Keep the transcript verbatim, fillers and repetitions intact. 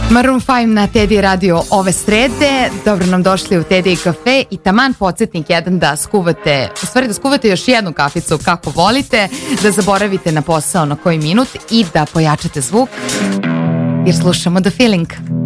Maroon five na Teddy radio ove srede. Dobro nam došli u Teddy kafe i taman podsjetnik jedan da skuvate, u stvari da skuvate još jednu kaficu kako volite, da zaboravite na posao na koji minut i da pojačate zvuk jer slušamo The Feeling.